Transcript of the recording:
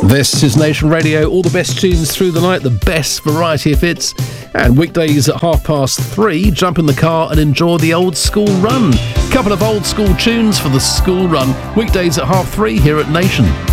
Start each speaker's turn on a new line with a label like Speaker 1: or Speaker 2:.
Speaker 1: This is Nation Radio, all the best tunes through the night, the best variety of hits. And weekdays at 3:30, jump in the car and enjoy the old school run. Couple of old school tunes for the school run. Weekdays at 3:30 here at Nation.